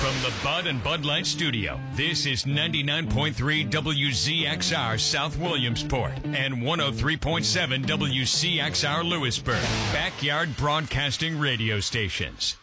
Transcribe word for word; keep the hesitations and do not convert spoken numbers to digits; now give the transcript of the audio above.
From the Bud and Bud Light Studio, this is ninety-nine point three W Z X R South Williamsport and one oh three point seven W C X R Lewisburg. Backyard Broadcasting Radio Stations.